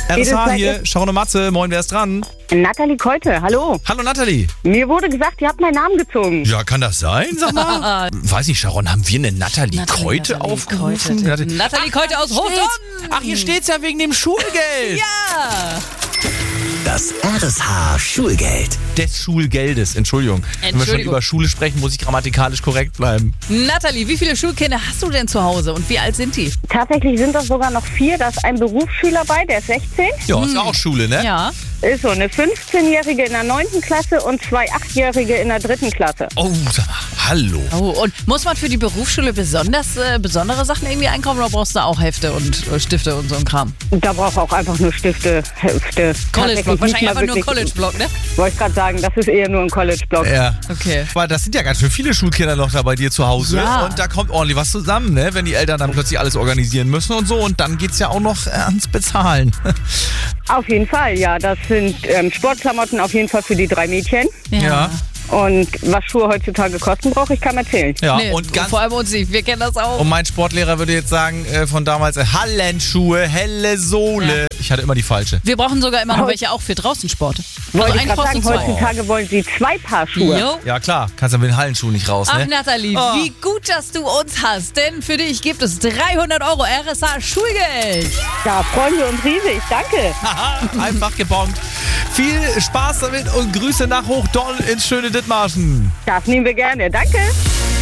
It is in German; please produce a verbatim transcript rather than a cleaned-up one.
R S H hier, Sharon und Matze, moin, wer ist dran? Nathalie Keute, hallo. Hallo Nathalie. Mir wurde gesagt, ihr habt meinen Namen gezogen. Ja, kann das sein, sag mal? Weiß nicht, Sharon, haben wir eine Nathalie, Nathalie Keute Nathalie aufgerufen? Keute. Nathalie Keute aus Hochdorn. Ach, hier steht's ja wegen dem Schulgeld. Ja. Das R S H Schulgeld. Des Schulgeldes, Entschuldigung. Wenn wir schon Entschuldigung. über Schule sprechen, muss ich grammatikalisch korrekt bleiben. Nathalie, wie viele Schulkinder hast du denn zu Hause und wie alt sind die? Tatsächlich sind das sogar noch vier. Da ist ein Berufsschüler bei, der ist sechzehn. Ja, ist ja auch Schule, ne? Ja. Ist so eine fünfzehnjährige in der neunten Klasse und zwei achtjährige in der dritten Klasse. Oh, sag mal, hallo. Oh, und muss man für die Berufsschule besonders äh, besondere Sachen irgendwie einkaufen oder brauchst du auch Hefte und äh, Stifte und so ein Kram? Da braucht auch einfach nur Stifte, Hefte. College-Block, Tatsächlich nicht wahrscheinlich mal einfach nur ein wirklich- College-Block, ne? Wollte ich gerade sagen, das ist eher nur ein College-Block. Ja. Okay. Aber das sind ja ganz schön viele Schulkinder noch da bei dir zu Hause. Ja. Und da kommt ordentlich was zusammen, ne? Wenn die Eltern dann plötzlich alles organisieren müssen und so. Und dann geht's ja auch noch äh, ans Bezahlen. Auf jeden Fall, ja. Das sind ähm, Sportklamotten auf jeden Fall für die drei Mädchen. Ja. Und was Schuhe heutzutage kosten, brauche ich kaum erzählen. Ja, Nee, und ganz. vor allem uns nicht, wir kennen das auch. Und mein Sportlehrer würde jetzt sagen, äh, von damals, äh, Hallenschuhe, helle Sohle. Ja. Ich hatte immer die falsche. Wir brauchen sogar immer noch Heu- welche auch für draußen Sport. Wollte ich eigentlich gerade brauchst sagen, du zwei. heutzutage wollen sie zwei Paar Schuhe. Jo. Ja, klar. Kannst ja mit den Hallenschuhen nicht raus, Ach, ne? Nathalie, Oh. wie gut, dass du uns hast. Denn für dich gibt es dreihundert Euro R S H Schulgeld. Da freuen wir uns riesig. Danke. Haha, einfach gebongt. Viel Spaß damit und Grüße nach Hochdorn ins schöne Dithmarschen. Das nehmen wir gerne. Danke.